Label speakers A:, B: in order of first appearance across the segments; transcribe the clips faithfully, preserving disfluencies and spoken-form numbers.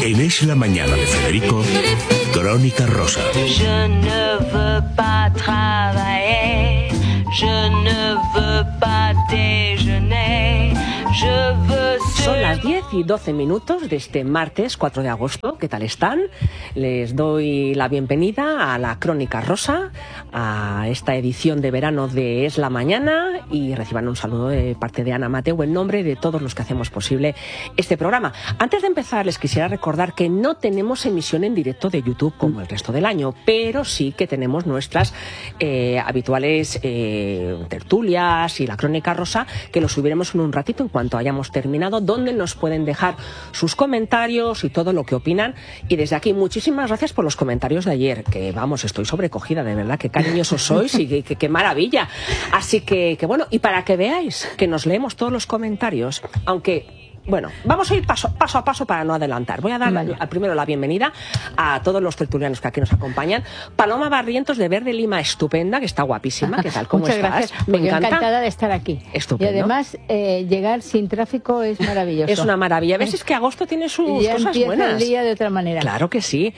A: En Es la Mañana de Federico, Crónica Rosa.
B: Je ne veux pas travailler, je ne veux pas déjeuner, je veux...
C: Son las diez y doce minutos de este martes cuatro de agosto. ¿Qué tal están? Les doy la bienvenida a la Crónica Rosa, a esta edición de verano de Es la Mañana, y reciban un saludo de parte de Ana Mateu en nombre de todos los que hacemos posible este programa. Antes de empezar, les quisiera recordar que no tenemos emisión en directo de YouTube como el resto del año, pero sí que tenemos nuestras eh, habituales eh, tertulias y la Crónica Rosa, que lo subiremos en un ratito en cuanto hayamos terminado, donde nos pueden dejar sus comentarios y todo lo que opinan. Y desde aquí, muchísimas gracias por los comentarios de ayer, que vamos, estoy sobrecogida, de verdad, qué cariñosos sois y qué maravilla. Así que, que bueno, y para que veáis que nos leemos todos los comentarios, aunque... Bueno, vamos a ir paso, paso a paso para no adelantar. Voy a dar vale. al primero la bienvenida a todos los tertulianos que aquí nos acompañan. Paloma Barrientos, de Verde Lima, estupenda, que está guapísima. ¿Qué tal? ¿Cómo
D: Muchas
C: estás?
D: Gracias.
C: Me
D: Yo
C: encanta.
D: encantada de estar aquí.
C: Estupendo.
D: Y además, eh, llegar sin tráfico es maravilloso.
C: Es una maravilla. ¿Ves? Es que agosto tiene sus
D: ya
C: cosas buenas.
D: Empieza el día de otra manera.
C: Claro que sí.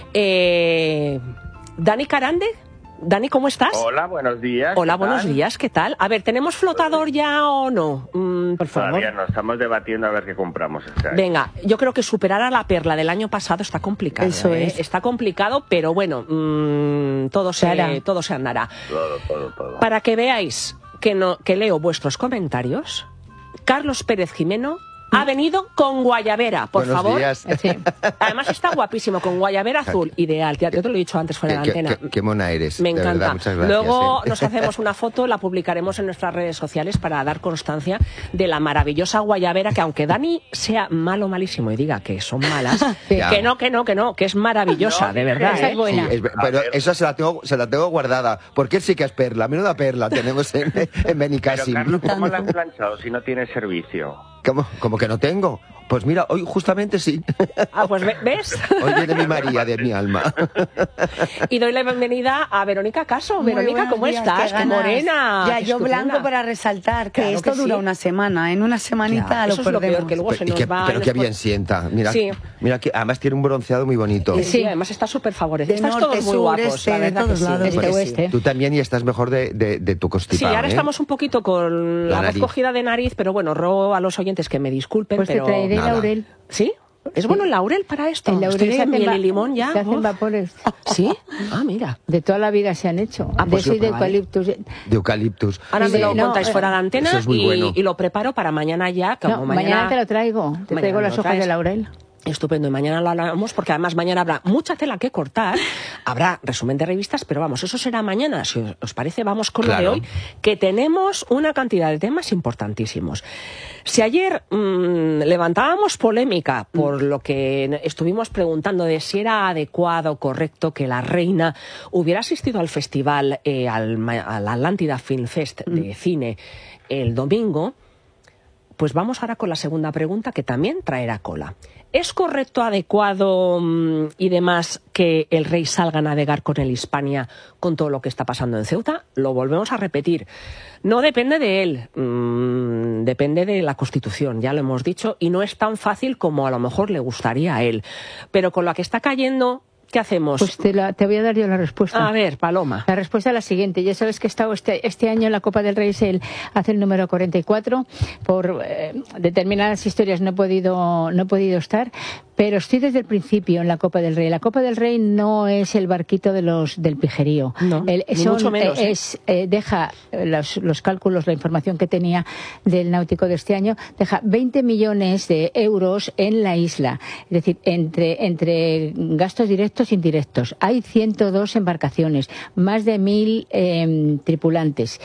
C: Eh, Dani Carande. Dani, ¿cómo estás?
E: Hola, buenos días.
C: Hola, buenos días, ¿qué tal? A ver, ¿tenemos flotador ya o no? Mm, por favor.
E: Todavía no, estamos debatiendo a ver qué compramos este año.
C: Venga, yo creo que superar a la Perla del año pasado está complicado.
D: Eso
C: ¿eh?
D: es.
C: Está complicado, pero bueno, mmm, todo, se,
D: Hará.
C: todo se andará.
E: Todo, todo, todo.
C: Para que veáis que, no, que leo vuestros comentarios, Carlos Pérez Jimeno ha venido con guayabera, por
F: Buenos
C: favor.
F: días.
C: Sí. Además está guapísimo, con guayabera azul, ideal. Yo te lo he dicho antes fuera de
F: Qué,
C: la antena.
F: qué, qué mona eres.
C: Me
F: de
C: encanta.
F: verdad, muchas gracias,
C: Luego
F: eh.
C: nos hacemos una foto, la publicaremos en nuestras redes sociales para dar constancia de la maravillosa guayabera, que aunque Dani sea malo, malísimo y diga que son malas,
D: Sí.
C: que no, que no, que no, que es maravillosa,
E: No,
C: de verdad.
D: esa
C: ¿eh?
D: es buena.
F: Sí, es- pero esa se la tengo, se la tengo guardada. Porque sí que es perla. Menuda perla tenemos en, en
E: Pero,
F: Benicassim.
E: Carlos, ¿cómo la han planchado si no tiene servicio?
F: ¿Cómo, ¿Cómo que no tengo? Pues mira, hoy justamente sí.
C: Ah, pues ve- ¿ves?
F: Hoy viene mi María de mi alma.
C: Y doy la bienvenida a Verónica Caso.
G: Muy
C: Verónica,
G: buenos
C: ¿cómo
G: días,
C: estás?
G: qué
C: Qué
G: ganas.
C: morena.
G: Ya,
C: qué
G: yo
C: estupenda.
G: blanco para resaltar que
C: Claro
G: esto
C: que
G: dura
C: sí.
G: una semana. En una semanita
C: Ya,
G: lo
C: eso es lo
G: perdemos.
C: peor, que luego se
F: Y
C: nos
F: que-
C: va...
F: pero
C: nos
F: qué
C: pon-
F: bien sienta. Mira,
C: Sí.
F: mira que además tiene un bronceado muy bonito.
C: Sí,
G: Sí.
C: además está súper favorecido.
G: De
C: Estás
G: norte,
C: todos muy
G: sur,
C: guapos,
G: este,
C: la
G: de
C: verdad
G: todos
C: que sí.
G: lados.
C: Es que
D: Este
C: sí.
D: oeste.
F: Tú también, y estás mejor de, de, de tu
C: Sí,
F: constipado.
C: ahora
F: ¿eh?
C: estamos un poquito con
F: La
C: la, voz
F: nariz.
C: cogida de nariz, pero bueno, ruego a los oyentes que me disculpen,
D: Pues
C: pero...
D: te traeré
F: Nada.
D: laurel.
C: ¿Sí? ¿Es bueno el laurel para esto?
D: El laurel
C: Estoy
D: se
C: de
D: hace
C: miel
D: va-
C: y limón ya.
D: Se hacen
C: Uf.
D: vapores.
C: ¿Sí? Ah, mira.
D: De toda la vida se han hecho.
C: Ah, pues
D: de
C: lo
D: eso y de
C: probaré.
D: eucaliptus.
F: De eucaliptus.
C: Ahora
D: Sí,
C: me lo
D: no,
C: contáis
D: eh,
C: fuera de antena
F: eso es muy
C: y,
F: bueno.
C: y lo preparo para mañana ya. Como
D: No,
C: mañana...
D: mañana te lo traigo. Te
C: Mañana
D: traigo
C: me
D: las
C: lo
D: hojas
C: traes.
D: de laurel.
C: Estupendo, y mañana lo hablamos porque además mañana habrá mucha tela que cortar, habrá resumen de revistas, pero vamos, eso será mañana, si os, os parece, vamos con
F: Claro.
C: lo de hoy, que tenemos una cantidad de temas importantísimos. Si ayer mmm, levantábamos polémica por lo que estuvimos preguntando de si era adecuado, correcto que la reina hubiera asistido al festival, eh, al, Ma- al Atlántida Film Fest de cine el domingo, pues vamos ahora con la segunda pregunta, que también traerá cola. ¿Es correcto, adecuado mmm, y demás que el rey salga a navegar con el Hispania con todo lo que está pasando en Ceuta? Lo volvemos a repetir. No depende de él, mmm, depende de la Constitución, ya lo hemos dicho, y no es tan fácil como a lo mejor le gustaría a él. Pero con lo que está cayendo, ¿qué hacemos?
D: Pues te, la- te voy a dar yo la respuesta.
C: A ver, Paloma.
D: La respuesta es la siguiente. Ya sabes que he estado este, este año en la Copa del Rey, se el- hace el número cuarenta y cuatro. Por eh, determinadas historias no he podido no he podido estar, pero estoy desde el principio en la Copa del Rey. La Copa del Rey no es el barquito de los del pijerío.
C: No,
D: El-
C: ni
D: son-
C: mucho menos,
D: eh,
C: ¿eh?
D: es, eh, deja eh, los, los cálculos, la información que tenía del náutico de este año, deja veinte millones de euros en la isla. Es decir, entre, entre gastos directos e indirectos. Hay ciento dos embarcaciones, más de mil eh, tripulantes.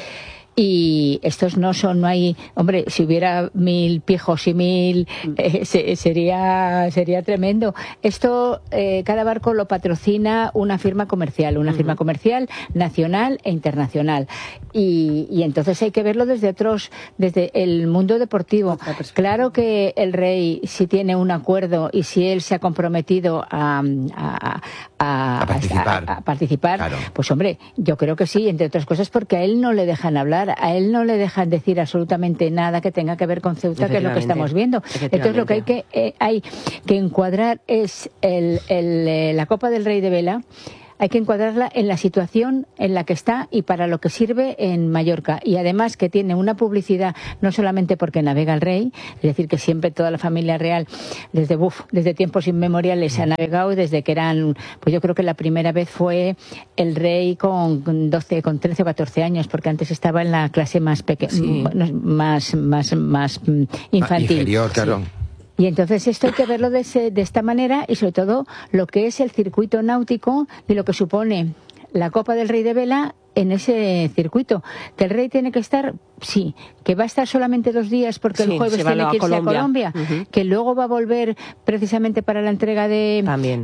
D: Y estos no son, no hay, hombre, si hubiera mil pijos y mil, eh, se- sería sería tremendo. Esto, eh, cada barco lo patrocina una firma comercial, una firma comercial nacional e internacional. Y, y entonces hay que verlo desde otros, desde el mundo deportivo. Claro que el rey, si tiene un acuerdo y si él se ha comprometido a, a, a,
F: A participar.
D: a- a participar,
F: Claro.
D: pues hombre, yo creo que sí, entre otras cosas porque a él no le dejan hablar. Ahora, a él no le dejan decir absolutamente nada que tenga que ver con Ceuta, que es lo que estamos viendo. Entonces, lo que hay que, eh, hay que encuadrar es el, el, eh, la Copa del Rey de Vela. Hay que encuadrarla en la situación en la que está y para lo que sirve en Mallorca. Y además que tiene una publicidad, no solamente porque navega el rey, es decir, que siempre toda la familia real, desde uf, desde tiempos inmemoriales, ha navegado, desde que eran, pues yo creo que la primera vez fue el rey con doce, con trece o catorce años, porque antes estaba en la clase más pequeña, sí. más, más, más infantil.
F: Ah, inferior, claro.
D: Sí. Y entonces esto hay que verlo de, ese, de esta manera y sobre todo lo que es el circuito náutico y lo que supone la Copa del Rey de Vela en ese circuito. Que el rey tiene que estar, sí, que va a estar solamente dos días porque sí, el jueves tiene que irse a Colombia, uh-huh. que luego va a volver precisamente para la entrega de,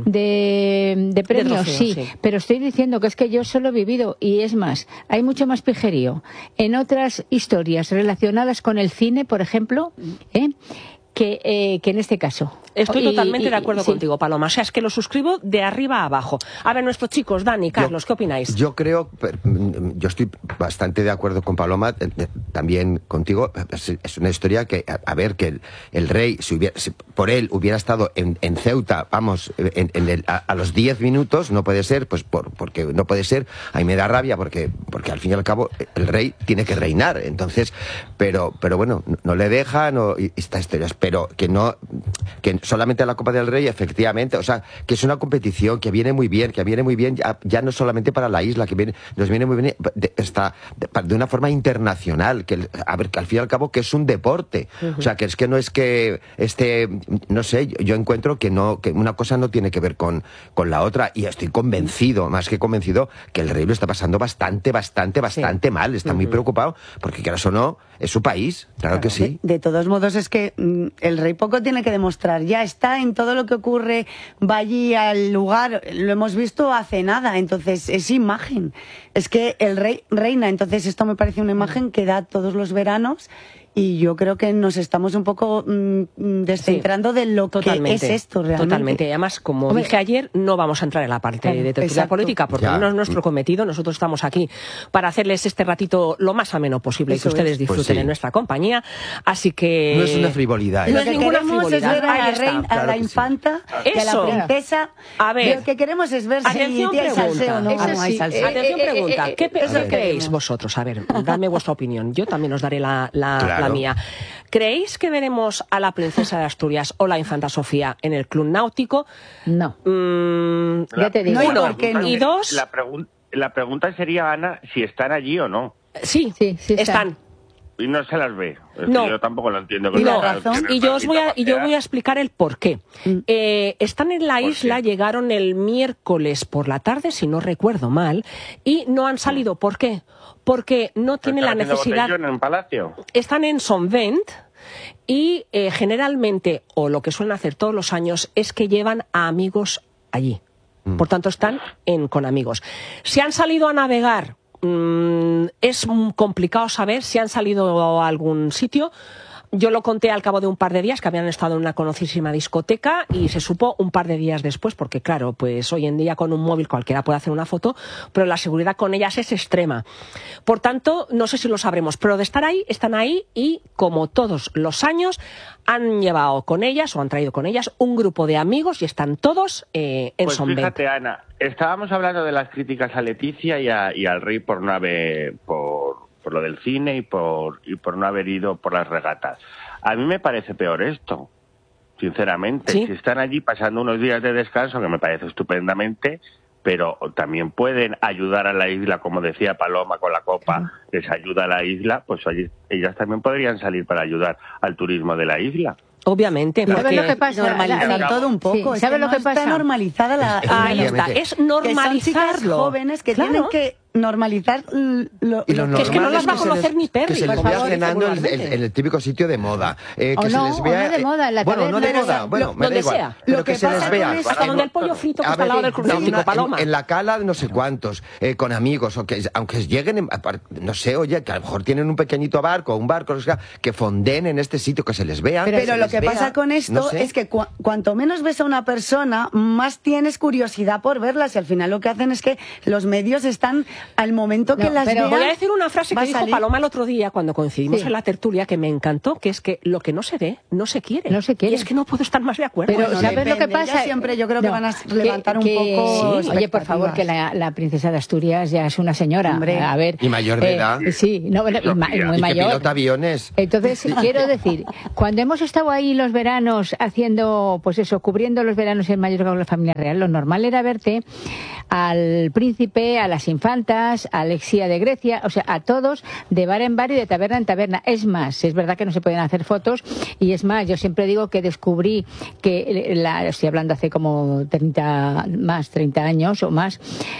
D: de, de premios, de trofeo, sí, sí, pero estoy diciendo que es que yo solo he vivido, y es más, hay mucho más pijerío en otras historias relacionadas con el cine, por ejemplo, ¿eh? Que, eh, que en este caso.
C: Estoy
D: y,
C: totalmente
D: y,
C: de acuerdo
D: sí.
C: contigo, Paloma. O sea, es que lo suscribo de arriba a abajo. A ver, nuestros chicos, Dani, Carlos, yo, ¿qué opináis?
F: Yo creo, yo estoy bastante de acuerdo con Paloma, también contigo. Es una historia que, a ver, que el, el rey, si hubiera, si por él hubiera estado en, en Ceuta, vamos, en, en el, a, a los diez minutos, no puede ser, pues por, porque no puede ser. A mí me da rabia porque, porque al fin y al cabo el rey tiene que reinar. Entonces, pero, pero bueno, no, no le dejan, o, y esta historia, pero que no, que solamente la Copa del Rey, efectivamente, o sea, que es una competición que viene muy bien, que viene muy bien ya, ya no solamente para la isla, que viene, nos viene muy bien de, está, de, de una forma internacional, que, a ver, que al fin y al cabo que es un deporte, uh-huh. o sea, que es que no es que este, no sé, yo, yo encuentro que no, que una cosa no tiene que ver con, con la otra, y estoy convencido, más que convencido, que el rey lo está pasando bastante, bastante, bastante sí. mal, está uh-huh. muy preocupado, porque quieras o no, es su país, claro, claro. que sí.
G: De, de todos modos es que mm, el rey poco tiene que demostrar, ya está en todo lo que ocurre, va allí al lugar, lo hemos visto hace nada, entonces es imagen, es que el rey reina, entonces esto me parece una imagen que da todos los veranos. Y yo creo que nos estamos un poco mmm, descentrando sí, de lo totalmente, que es esto realmente.
C: Totalmente. Y además, como Hombre, dije ayer, no vamos a entrar en la parte claro, de tertulia política, porque ya. no es nuestro cometido. Nosotros estamos aquí para hacerles este ratito lo más ameno posible Eso y que ustedes es. disfruten pues sí. en nuestra compañía. Así que...
F: No es una frivolidad. ¿eh?
C: No es ninguna frivolidad.
G: Es ver a la, reina, claro a la infanta, sí. y a la princesa. A ver. Lo que queremos es ver si hay salseo o no, no hay salseo.
C: Atención, pregunta. ¿Qué creéis vosotros? A ver, dadme vuestra opinión. Yo también os daré la... la claro. la mía. ¿Creéis que veremos a la princesa de Asturias o la infanta Sofía en el club náutico?
D: No.
C: Mm,
D: ya te digo.
C: Uno. ¿Por qué no? Y dos...
E: La, pregun la pregunta sería, Ana, si están allí o no.
C: Sí, sí, sí están. están.
E: Y no se las ve. Es
C: no.
E: que yo tampoco lo entiendo.
C: No. La razón. Y yo os voy a, y yo voy a explicar el por qué. Mm. Eh, están en la isla, qué? llegaron el miércoles por la tarde, si no recuerdo mal, y no han salido. ¿Por qué? Porque no tienen la necesidad.
E: ¿En un palacio?
C: Están en Sonvent y eh, generalmente, o lo que suelen hacer todos los años, es que llevan a amigos allí. Mm. Por tanto, están en, con amigos. Si han salido a navegar, mmm, es complicado saber si han salido a algún sitio. Yo lo conté al cabo de un par de días, que habían estado en una conocidísima discoteca, y se supo un par de días después, porque claro, pues hoy en día con un móvil cualquiera puede hacer una foto, pero la seguridad con ellas es extrema. Por tanto, no sé si lo sabremos, pero de estar ahí, están ahí, y como todos los años, han llevado con ellas, o han traído con ellas, un grupo de amigos, y están todos eh, en
E: pues
C: Sonvent.
E: Fíjate, Ana, estábamos hablando de las críticas a Leticia y, a, y al rey por no haber... por por lo del cine y por y por no haber ido por las regatas. A mí me parece peor esto, sinceramente. ¿Sí? Si están allí pasando unos días de descanso, que me parece estupendamente, pero también pueden ayudar a la isla, como decía Paloma con la copa, les ayuda a la isla, pues allí, ellas también podrían salir para ayudar al turismo de la isla.
C: Obviamente, porque
G: ¿sabes lo que pasa? Normalizar todo un poco. Sí, ¿sabes lo que pasa? Está normalizada la...
C: Ahí está, es normalizarlo.
G: Jóvenes que claro. tienen que normalizar lo,
F: y lo
C: que es que no las va a conocer
F: les,
C: ni Perry.
F: Que se les vea cenando en el, el, el típico sitio de moda. Eh, que
D: o
F: se
D: no,
F: les vea,
D: o no de moda, en la
F: bueno, no de moda,
C: lo,
F: bueno, me da igual.
C: Sea.
F: Pero
C: lo
F: que,
C: que
F: se les vea.
C: Hasta donde el pollo frito que está al lado del club náutico, Paloma.
F: En, en la cala de no sé cuántos, eh, con amigos, o que, aunque lleguen, en, no sé, oye, que a lo mejor tienen un pequeñito barco, un barco, o sea, que fonden en este sitio, que se les vea.
G: Pero, pero lo que
F: vea,
G: pasa con esto no sé. es que cu cuanto menos ves a una persona, más tienes curiosidad por verla, y al final lo que hacen es que los medios están al momento que
D: No,
G: las
D: pero
G: vean,
C: Voy a decir una frase
G: va
C: que
G: a
C: dijo
G: salir.
C: Paloma el otro día cuando coincidimos
D: Sí.
C: en la tertulia, que me encantó, que es que lo que no se ve, no se quiere.
D: No se quiere.
C: Y es que no puedo estar más de acuerdo.
D: Pero
G: Bueno,
D: ¿sabes lo que
G: depende.
D: pasa?
G: Ellas siempre yo creo que van a levantar un poco
D: Sí. Oye, por favor,
G: expectativas.
D: que la, la princesa de Asturias ya es una señora.
G: Hombre.
D: A ver.
F: Y mayor de edad.
D: Sí, no, bueno, y, ma- y muy
F: Y que
D: mayor.
F: pilota aviones.
D: Entonces, quiero decir, cuando hemos estado ahí los veranos haciendo, pues eso, cubriendo los veranos en Mallorca con la familia real, lo normal era verte al príncipe, a las infantas, a Alexia de Grecia, o sea, a todos de bar en bar y de taberna en taberna. Es más, es verdad que no se pueden hacer fotos y es más, yo siempre digo que descubrí que, la, estoy hablando hace como treinta, más, treinta años o más,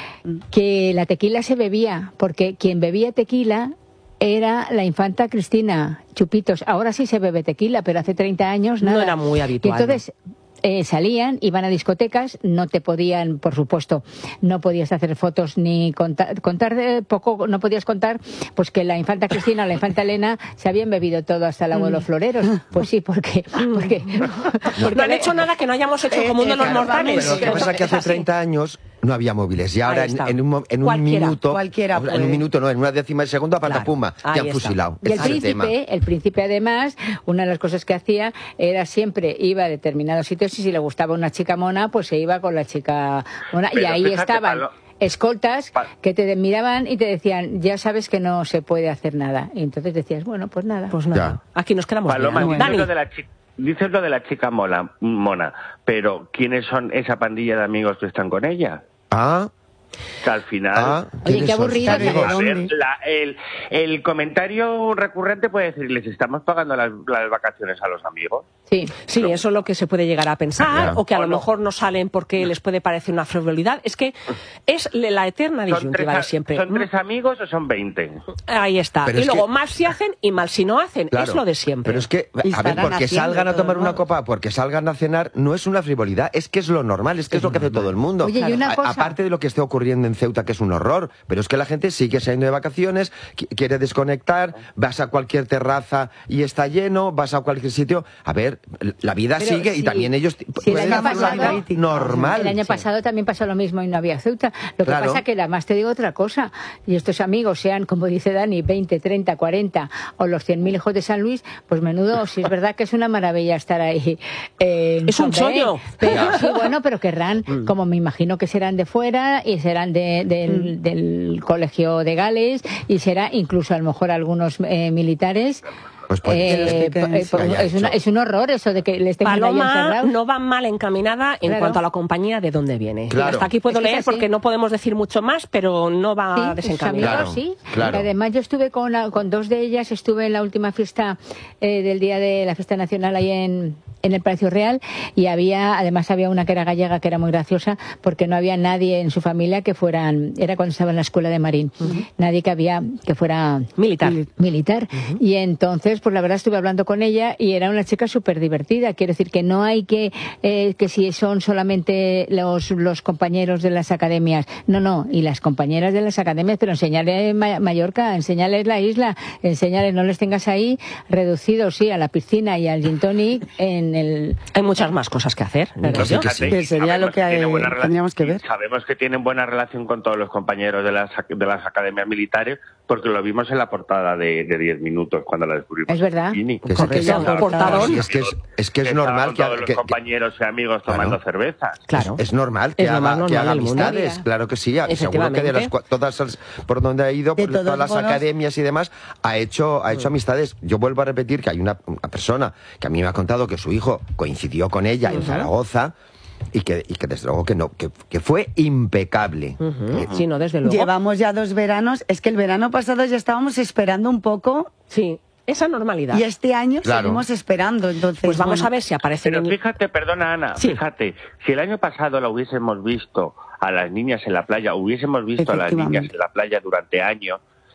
D: que la tequila se bebía, porque quien bebía tequila era la infanta Cristina, chupitos. Ahora sí se bebe tequila, pero hace treinta años
C: No
D: nada.
C: era muy habitual,
D: Y entonces eh, salían, iban a discotecas, no te podían, por supuesto, no podías hacer fotos ni contar, contar de poco, no podías contar, pues que la infanta Cristina o la infanta Elena se habían bebido todo hasta el agua de los floreros. Pues sí, porque... porque, porque
C: No han hecho nada que no hayamos hecho
G: Eh,
C: como uno de los
G: claro,
C: mortales.
F: Pero lo que pasa es que hace
C: así.
F: treinta años no había móviles y ahora
C: Ahí
F: en,
C: está.
F: en un, mo- en un
C: Cualquiera,
F: minuto,
G: cualquiera
F: en
G: puede.
F: un minuto no, en una décima de segundo,
C: Claro,
F: patapuma,
C: ahí
F: te han
C: está.
F: fusilado.
D: Y el
F: Ese es el tema.
D: príncipe, el príncipe además, una de las cosas que hacía era siempre iba a determinados sitios y si le gustaba una chica mona, pues se iba con la chica mona. Y
E: Pero
D: ahí
E: fíjate,
D: estaban
E: Palo-
D: escoltas
E: Pa-
D: que te miraban y te decían, ya sabes que no se puede hacer nada. Y entonces decías, bueno, pues nada.
C: Pues nada, aquí nos quedamos
E: Paloma,
C: bien.
E: dices
C: Dani,
E: lo de la chica. Dices lo de la chica mola, mona, pero ¿quiénes son esa pandilla de amigos que están con ella?
F: Ah,
E: Que al final...
F: ah,
D: Oye,
F: ¿quiénes
D: qué
F: son?
D: aburrido,
F: ¿Qué amigos?
E: A
G: ¿Dónde?
E: ver, la- el, el comentario recurrente puede decir, ¿les estamos pagando las, las vacaciones a los amigos?
D: Sí.
C: sí, eso es lo que se puede llegar a pensar,
F: Ya.
C: o que a
E: O
C: lo
E: no.
C: mejor no salen porque les puede parecer una frivolidad. Es que es le- la eterna
E: ¿Son tres,
C: disyuntiva de
E: a-
C: siempre.
E: ¿Son tres amigos o son veinte?
C: Ahí está.
F: Pero
C: Y
F: es
C: luego,
F: que-
C: mal si hacen y mal si no hacen.
F: Claro,
C: es lo de siempre.
F: Pero es que,
G: Y
F: a ver,
G: estarán
F: porque
G: haciendo
F: salgan a
G: todo,
F: tomar
G: ¿no?
F: una copa, porque salgan a cenar, no es una frivolidad, es que es lo normal, es que es, lo que hace todo el mundo.
D: Oye, y una
F: A-
D: cosa-
F: Aparte de lo que esté ocurriendo en Ceuta, que es un horror, pero es que la gente sigue saliendo de vacaciones, qui- quiere desconectar, vas a cualquier terraza y está lleno, vas a cualquier sitio. A ver, la vida
D: Pero
F: sigue y
D: si-
F: también ellos t-
D: si el
F: pueden
D: año
F: hacer una
D: pasado-
F: vida normal.
D: El año
F: Sí.
D: pasado también pasó lo mismo y no había Ceuta. Lo que
F: Claro.
D: pasa que además te digo otra cosa, y estos amigos sean, como dice Dani, veinte, treinta, cuarenta o los cien mil hijos de San Luis, pues menudo, si es verdad que es una maravilla estar ahí. eh,
C: Es un
D: hombre,
C: chollo.
D: Pero sí, bueno, pero querrán, como me imagino que serán de fuera y serán de- del, del colegio de Gales y será incluso a lo mejor algunos eh, militares.
F: Pues puede
D: Eh,
F: ser.
G: que
D: eh,
F: se haya
D: es, una-
F: hecho.
D: es un horror eso de que les tengan ahí
C: Paloma
D: encerrados.
C: no va mal encaminada en
D: Claro.
C: cuanto a la compañía de dónde viene.
F: Claro.
C: Y hasta aquí puedo
D: Es que es
C: leer
D: así.
C: porque no podemos decir mucho más, pero no va
D: Sí, sus
C: desencaminada.
D: amigos,
F: Claro,
D: sí.
F: claro.
D: Y además yo estuve con, la- con dos de ellas, estuve en la última fiesta eh, del día de la fiesta nacional ahí en, en el Palacio Real y había, además había una que era gallega que era muy graciosa porque no había nadie en su familia que fueran, era cuando estaba en la escuela de Marín, nadie que había que fuera
C: Militar.
D: militar. Y entonces, pues la verdad estuve hablando con ella y era una chica súper divertida. Quiero decir que no hay que, eh, que si son solamente los, los compañeros de las academias. No, no. Y las compañeras de las academias, pero enseñarles Ma- Mallorca, enseñarles la isla, enseñarles, no les tengas ahí reducidos, sí, a la piscina y al gin tonic en el...
C: Hay muchas más cosas que hacer. ¿verdad?
F: Claro, sí que sí.
E: Fíjate,
G: Que
E: y
G: sería
E: sabemos
G: lo que hay-
E: tienen buena relación-
G: tendríamos que ver.
E: y Sabemos que tienen buena relación con todos los compañeros de las, de las academias militares porque lo vimos en la portada de, de diez minutos cuando la descubrimos.
D: Es verdad.
E: en Bikini.
F: Que sí, que sí.
C: Correcto. Portadón.
F: Sí, es que es, es que es
E: Estaban
F: normal que,
E: todos los
F: que- que-
E: compañeros y amigos tomando
F: Claro.
E: cervezas.
C: Claro.
F: Es, es normal que
C: Es lo más
F: haga,
C: normal
F: que haga
C: del mundo.
F: amistades, claro que sí. Seguro que de
C: Efectivamente.
F: las cua- todas las- por donde ha ido,
G: De
F: por
G: todos
F: todas las
G: modos.
F: academias y demás, ha hecho, ha hecho amistades. Yo vuelvo a repetir que hay una, una persona que a mí me ha contado que su hijo coincidió con ella en Zaragoza y que, y que desde luego que no, que, que fue impecable. Eh,
C: Sí, no, desde luego.
G: Llevamos ya dos veranos. Es que el verano pasado ya estábamos esperando un poco
C: Sí, esa normalidad.
G: y este año
F: Claro.
G: seguimos esperando. Entonces,
C: Pues vamos
G: bueno,
C: a ver si aparecen
E: Pero
C: en...
E: fíjate, perdona Ana,
C: Sí.
E: fíjate, si el año pasado la hubiésemos visto a las niñas en la playa, hubiésemos visto a las niñas
G: Efectivamente.
E: en la playa durante años,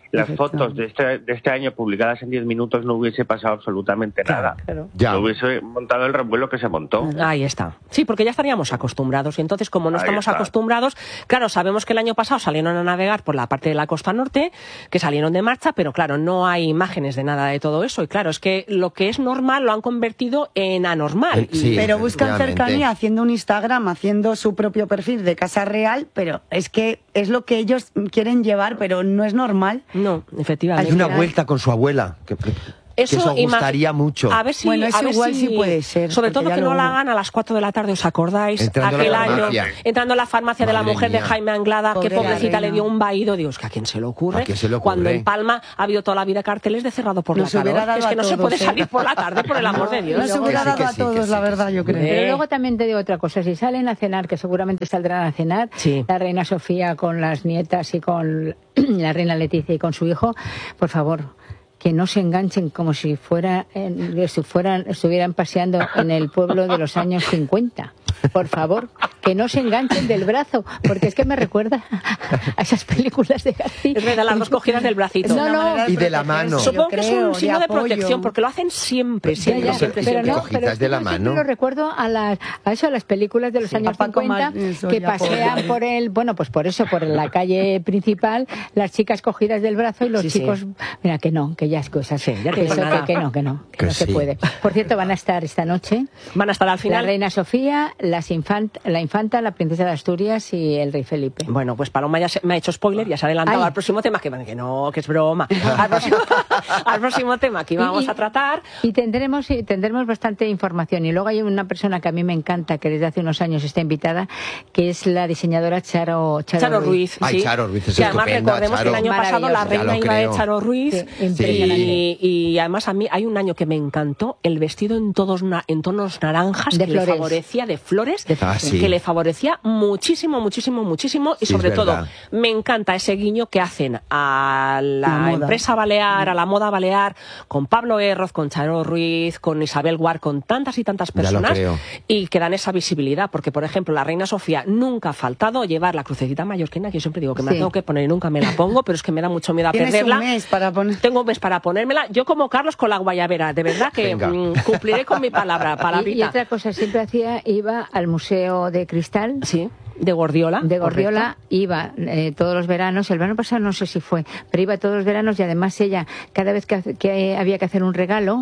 E: las fotos de este, de este año publicadas en diez minutos no hubiese pasado absolutamente
C: Claro,
E: nada.
C: claro.
F: Ya.
E: No hubiese montado el revuelo que se montó.
C: Ahí está. Sí, porque ya estaríamos acostumbrados. Y entonces, como no
E: Ahí
C: estamos
E: está.
C: acostumbrados, claro, sabemos que el año pasado salieron a navegar por la parte de la costa norte, que salieron de marcha, pero claro, no hay imágenes de nada de todo eso. Y claro, es que lo que es normal lo han convertido en anormal.
F: Eh, sí.
C: Y-
G: Pero buscan
F: efectivamente.
G: cercanía haciendo un Instagram, haciendo su propio perfil de Casa Real, pero es que es lo que ellos quieren llevar, pero no es normal.
C: No, efectivamente.
F: Hay una vuelta con su abuela. Que, que- que eso
C: imag-
F: gustaría mucho.
C: A ver si,
G: Bueno, eso
C: a ver
G: igual
C: si-
G: sí puede ser,
C: Sobre
G: porque
C: todo
G: ya
C: que no
G: lo
C: la
G: hubo.
C: hagan a las cuatro de la tarde, ¿os acordáis?
F: Entrando a
C: Aquel
F: la
C: año,
F: farmacia.
C: entrando a la farmacia de la
F: Madre
C: mujer de
F: mía.
C: Jaime Anglada,
G: Pobre
C: que pobrecita
G: la
C: le
G: reina.
C: dio un vaído. Dios, que a quién se le ocurre.
F: ¿A quién se le ocurre?
C: Cuando en Palma ha habido toda la vida carteles de cerrado por
G: Nos
C: la
G: hubiera
C: calor.
G: dado
C: Es que
G: a
C: no se
G: todos,
C: puede
G: ¿eh?
C: salir por la tarde, por el amor de Dios.
G: Nos
F: luego-
G: hubiera
F: Que sí,
G: dado
F: que
G: a
F: sí, que
G: todos,
F: sí,
G: la
F: que
G: verdad,
F: sí.
G: yo creo.
C: Eh.
D: Pero luego también te digo otra cosa, si salen a cenar, que seguramente saldrán a cenar,
C: Sí.
D: la reina Sofía con las nietas y con la reina Leticia y con su hijo, por favor, que no se enganchen como si fuera, eh, si fueran, estuvieran paseando en el pueblo de los años cincuenta. Por favor, que no se enganchen del brazo, porque es que me recuerda a esas películas de García.
C: Es verdad, las dos cogidas del bracito.
D: No, no.
F: Y de la mano.
C: Supongo
G: Yo
C: que es
G: creo,
C: un signo de,
G: apoyo.
C: protección, porque lo hacen siempre,
D: Ya,
C: siempre,
D: ya,
C: siempre,
D: pero
C: siempre.
D: no,
F: Cogidas
D: pero es que
F: de la
D: yo
F: mano.
D: siempre lo recuerdo a las a eso, a las películas de los
G: Sí,
D: años
G: a Paco
D: cincuenta,
G: Mal- eso,
D: que
G: ya,
D: pasean
G: pobre.
D: por el, bueno, pues por eso, por la calle principal, las chicas cogidas del brazo y los
C: Sí, sí.
D: chicos, mira que no, que ya es cosas,
C: Sí, ya
D: que,
C: te
D: eso,
C: digo nada.
D: que, que no, que no, que,
F: Que
D: no se
F: sí.
D: puede. Por cierto, van a estar esta noche
C: Van a estar al
D: la
C: final.
D: reina Sofía, las infant, la infanta, la princesa de Asturias y el rey Felipe.
C: Bueno, pues Paloma ya se- me ha hecho spoiler, ya se ha adelantado
D: Ay.
C: al próximo tema, que, que no, que es broma. Al próximo, al próximo tema que íbamos
D: Y- y-
C: a tratar.
D: Y tendremos, y tendremos bastante información. Y luego hay una persona que a mí me encanta, que desde hace unos años está invitada, que es la diseñadora Charo, Charo,
C: Charo Ruiz.
F: Ay,
C: sí.
F: Charo Ruiz es
C: Que además
F: estupenda,
C: recordemos
F: Charo.
C: que el año pasado la
D: Maravillosa.
C: reina
F: Ya lo
C: iba de
F: creo.
C: Charo Ruiz.
D: Sí, impresionante.
C: Y, y además a mí hay un año que me encantó el vestido en todos na- en tonos naranjas
D: De
C: que le
D: flores.
C: favorecía de flores,
D: De
F: Ah, sí.
C: que le favorecía muchísimo, muchísimo, muchísimo y
F: Sí,
C: sobre
F: es
C: todo
F: verdad.
C: me encanta ese guiño que hacen a la,
G: La moda.
C: empresa balear, a la moda balear, con Pablo Erroz, con Charo Ruiz, con Isabel Guar, con tantas y tantas
F: Ya lo
C: personas
F: creo.
C: y que dan esa visibilidad, porque por ejemplo la reina Sofía nunca ha faltado llevar la crucecita mallorquina, que yo siempre digo que me la
D: Sí.
C: tengo que poner y nunca me la pongo, pero es que me da mucho miedo a
G: Tienes
C: perderla.
G: un mes para poner.
C: Tengo un mes para ponérmela. Yo como Carlos con la guayabera, de verdad que
F: Venga.
C: mm, cumpliré con mi palabra,
D: Y, y
C: palabrita.
D: otra cosa, siempre hacía, iba al Museo de Cristal
C: Sí, de Gordiola.
D: de Gordiola,
C: correcto.
D: iba eh, todos los veranos, el verano pasado no sé si fue, pero iba todos los veranos y además ella, cada vez que, hace- que había que hacer un regalo,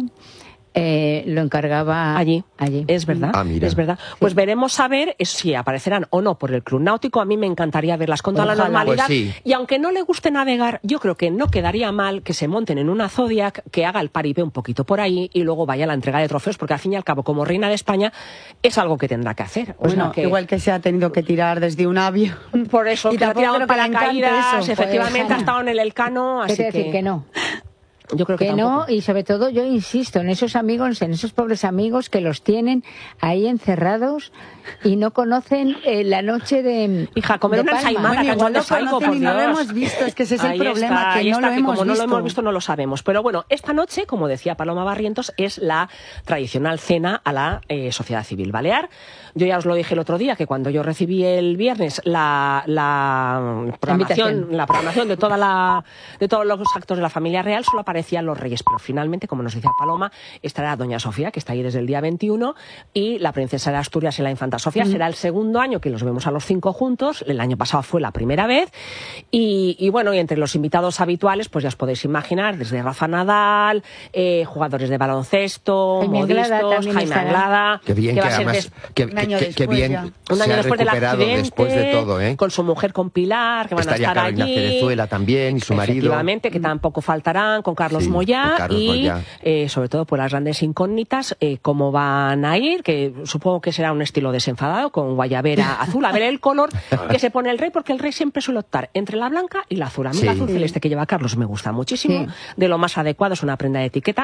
D: eh, lo encargaba
C: Allí.
D: allí.
C: Es verdad,
F: Ah, mira.
C: es verdad. Pues veremos a ver es- si aparecerán o no por el Club Náutico. A mí me encantaría verlas con toda la
G: Ojalá.
C: normalidad.
F: Pues sí.
C: Y aunque no le guste navegar, yo creo que no quedaría mal que se monten en una Zodiac, que haga el paripé un poquito por ahí y luego vaya a la entrega de trofeos, porque al fin y al cabo, como reina de España, es algo que tendrá que hacer. O sea
G: Bueno,
C: que-
G: igual que se ha tenido que tirar desde un avión.
C: Por eso,
G: Y
C: que ha
G: tampoco
C: tirado en
G: creo que le encante
C: paracaídas,
G: eso,
C: efectivamente
D: pues,
C: ha estado en el Elcano,
D: ¿Qué
C: así
D: te decir que no?
C: yo creo que,
D: Que no,
C: tampoco.
D: y sobre todo yo insisto en esos amigos, en esos pobres amigos que los tienen ahí encerrados y no conocen eh, la noche de
C: Hija, comer
D: de
C: una
D: Palma.
C: ensaimada,
G: Bueno, igual
C: cachondo
G: lo
C: saico,
G: conocen
C: por
G: y no lo
C: Dios.
G: hemos visto, es que ese es el
C: Ahí
G: problema,
C: está,
G: que
C: ahí
G: no
C: está,
G: lo
C: que
G: hemos
C: como no lo
G: visto.
C: hemos visto no lo sabemos. Pero bueno, esta noche, como decía Paloma Barrientos, es la tradicional cena a la eh, Sociedad Civil Balear. Yo ya os lo dije el otro día, que cuando yo recibí el viernes la, la programación,
D: invitación.
C: la programación de toda la de todos los actos de la familia real, solo aparecían los reyes, pero finalmente, como nos decía Paloma, estará Doña Sofía, que está ahí desde el día veintiuno, y la princesa de Asturias y la infanta Sofía. Será el segundo año que los vemos a los cinco juntos. El año pasado fue la primera vez. Y, y bueno, y entre los invitados habituales, pues ya os podéis imaginar, desde Rafa Nadal, eh, jugadores de baloncesto,
D: Jaime Anglada
C: modistos,
D: también
C: Jaime
D: estará.
C: Anglada,
F: Qué bien
C: que
F: que,
C: va a ser
F: además,
C: des-
F: que,
G: un año
F: que- que
G: después
F: bien
G: ya.
C: un
F: se
C: año
F: ha
C: después del
F: recuperado
C: accidente,
F: después de todo, ¿eh?
C: con su mujer, con Pilar, que van
F: Estaría
C: a estar
F: Carolina
C: allí.
F: Cerezuela también y su marido.
C: Efectivamente, que tampoco faltarán, con Carlos
F: Sí,
C: Moyá
F: con Carlos
C: y
F: Moyá.
C: eh, sobre todo por las grandes incógnitas, eh, cómo van a ir, que supongo que será un estilo desenfadado, con guayabera azul. A ver el color que se pone el rey, porque el rey siempre suele optar entre la blanca y la azul. A mí
F: Sí.
C: el azul celeste que lleva Carlos me gusta muchísimo,
D: Sí.
C: de lo más adecuado, es una prenda de etiqueta.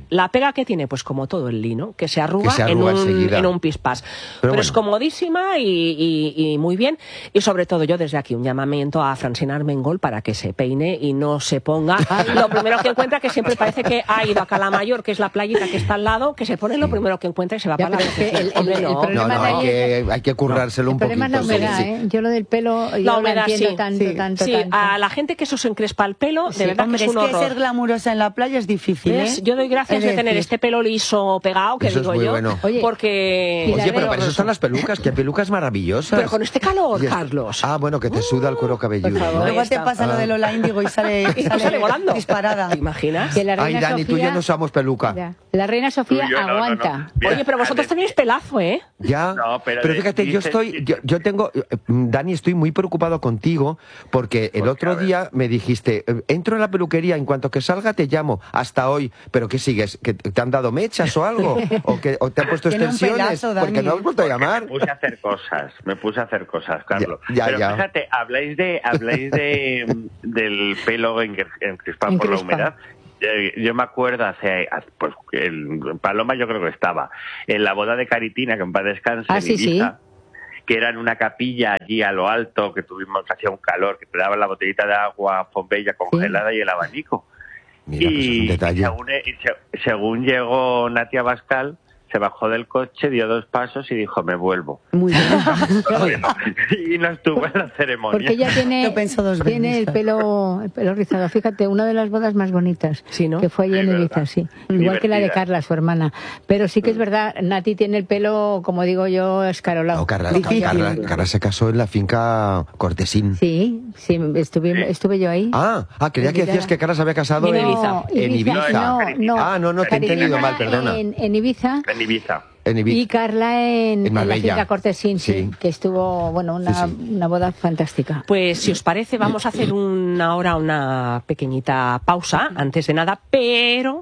C: La pega que tiene, pues como todo el lino, que se arruga,
F: Que se arruga
C: en, un,
F: enseguida.
C: en un pispás. Pero,
F: Pero
C: Pero es
F: bueno.
C: comodísima y, y- y muy bien. Y sobre todo yo desde aquí un llamamiento a Francina Armengol para que se peine y no se ponga lo primero que encuentra, que siempre parece que ha ido a Calamayor, que es la playita que está al lado, que se pone lo primero que encuentra y se va
D: Ya,
C: para la
D: pero es que el- el-
C: Hombre,
D: el
C: no.
D: problema
F: No, no,
D: de
F: hay
D: ahí
F: que, hay que currárselo
D: El
F: un
D: problema
F: poquito.
D: es la humedad,
F: sí,
D: ¿eh?
F: sí.
D: Yo lo del pelo, yo
C: La
D: lo
C: humedad,
D: entiendo
C: sí.
D: tanto,
G: Sí.
D: tanto,
C: Sí,
D: tanto.
C: a la gente que eso se encrespa el pelo, de
G: Sí,
C: verdad
G: hombre,
C: que es un
G: es que
C: horror.
G: ser glamurosa en la playa es difícil,
C: ¿Ves?
G: ¿eh?
C: Yo doy gracias
G: Es
C: de tener
G: decir,
C: este pelo liso pegado, que
F: Eso es
C: digo
F: muy
C: yo,
F: bueno.
D: Oye,
C: porque...
D: y la
F: Oye, pero
D: veo-
F: para eso están las pelucas, que hay pelucas maravillosas.
C: Pero con este calor,
F: Y es-
C: Carlos.
F: Ah, bueno, que te suda el cuero cabelludo.
C: por favor.
F: ¿no?
G: Luego
C: Ahí
G: te
C: está.
G: pasa lo
F: Ah.
G: de Lola Índigo y sale,
C: Y
G: sale,
C: sale volando.
G: disparada.
C: ¿Te imaginas?
D: Que la
F: Ay,
D: reina
F: Dani, tú
D: Sofía,
F: y yo no usamos peluca.
D: Ya. La reina Sofía
E: Tú y yo no, no, no.
D: aguanta.
E: Mira,
C: Oye, pero vosotros
E: Ale-
C: tenéis pelazo, ¿eh?
F: Ya,
E: No, pero
F: pero
E: de-
F: fíjate, yo
E: dices-
F: estoy, yo, yo tengo, eh, Dani, estoy muy preocupado contigo porque el
E: Porque,
F: otro
E: a ver.
F: día me dijiste, eh, entro en la peluquería, en cuanto que salga te llamo, hasta hoy, pero ¿qué sigues? ¿Que te han dado mechas o algo? ¿O que o te han puesto
G: Tiene un
F: extensiones?
G: pelazo, Dani,
F: Porque no has
G: ¿eh?
F: vuelto a llamar.
E: Me puse a hacer cosas, me puse a hacer cosas, Carlos.
F: Ya, ya,
E: Pero
F: ya.
E: fíjate, habláis de, habláis de del pelo encre- encrespado por la
D: Encrespado.
E: humedad. Eh, Yo me acuerdo hace, hace- pues el Paloma yo creo que estaba en la boda de Caritina, que en paz descanse,
D: Ah,
E: en
D: sí, sí.
E: Ibiza, que era en una capilla allí a lo alto, que tuvimos, que hacía un calor, que te daban la botellita de agua Pompeya congelada y el abanico.
F: Mira, pues es un
E: y
F: detalle.
E: según, y se- según llegó Natia Bascal, se bajó del coche, dio dos pasos y dijo, me vuelvo.
G: Muy bien.
E: Y no estuvo en la ceremonia.
D: Porque ella tiene,
G: Lo pensó dos veces.
D: tiene el pelo, el pelo rizado. Fíjate, una de las bodas más bonitas
C: Sí, ¿no?
D: que fue allí
E: Sí,
D: en
E: verdad.
D: Ibiza, sí. Igual que la de
E: Divertida.
D: Carla, su hermana. Pero sí que es verdad, Nati tiene el pelo, como digo yo, escarolado.
F: No, Carla,
G: Difícil.
F: Carla, Carla se casó en la finca Cortesín.
D: Sí, sí, estuve, estuve yo ahí.
F: Ah, ah, creía que
D: Invitada.
F: decías que Carla se había casado
C: En
F: en
C: Ibiza.
F: En Ibiza.
D: No, no.
F: Ah, no, no, te he
D: Caritina
F: entendido mal, perdona.
D: En, en Ibiza.
E: En Ibiza.
F: En Ibiza.
D: Y Carla en,
F: En
D: en la
F: Marbella.
D: finca Cortesín, sí,
F: Sí.
D: que estuvo, bueno, una,
F: Sí, sí.
D: una boda fantástica.
C: Pues si os parece, vamos a hacer una hora, una pequeñita pausa, antes de nada, pero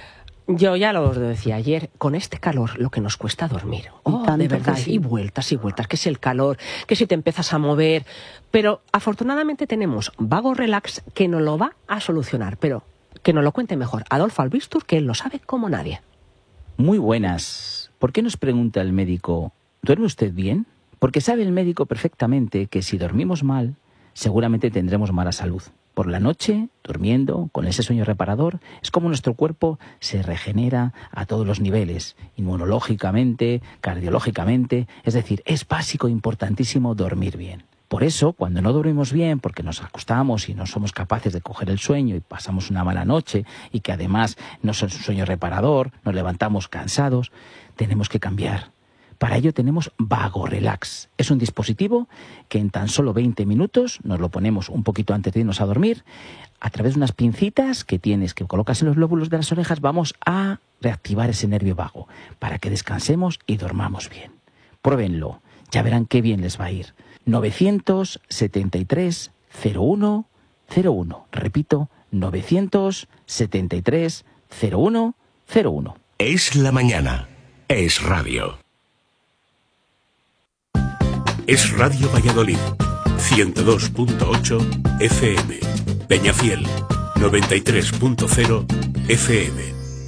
C: yo ya lo decía ayer, con este calor lo que nos cuesta dormir. Oh,
G: tanto
C: de verdad,
G: que sí.
C: y vueltas y vueltas, que es el calor, que si te empiezas a mover. Pero afortunadamente tenemos Vago Relax que nos lo va a solucionar, pero que nos lo cuente mejor Adolfo Albistur, que él lo sabe como nadie.
H: Muy buenas. ¿Por qué nos pregunta el médico, ¿duerme usted bien? Porque sabe el médico perfectamente que si dormimos mal, seguramente tendremos mala salud. Por la noche, durmiendo, con ese sueño reparador, es como nuestro cuerpo se regenera a todos los niveles, inmunológicamente, cardiológicamente, es decir, es básico, importantísimo dormir bien. Por eso, cuando no dormimos bien, porque nos acostamos y no somos capaces de coger el sueño y pasamos una mala noche y que además no es un sueño reparador, nos levantamos cansados, tenemos que cambiar. Para ello tenemos Vago Relax. Es un dispositivo que en tan solo veinte minutos nos lo ponemos un poquito antes de irnos a dormir. A través de unas pincitas que tienes, que colocas en los lóbulos de las orejas, vamos a reactivar ese nervio vago para que descansemos y dormamos bien. Pruébenlo, ya verán qué bien les va a ir. novecientos setenta y tres cero uno cero uno. Repito, novecientos setenta y tres cero uno cero uno.
A: Es la mañana. Es radio. Es Radio Valladolid. ciento dos punto ocho F M. Peñafiel. noventa y tres punto cero F M.